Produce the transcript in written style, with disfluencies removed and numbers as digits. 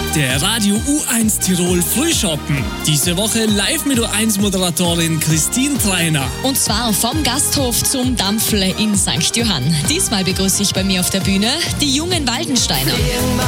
Der Radio U1 Tirol Frühschoppen. Diese Woche live mit U1-Moderatorin Christine Treiner. Und zwar vom Gasthof zum Dampfle in St. Johann. Diesmal begrüße ich bei mir auf der Bühne die jungen Waldensteiner.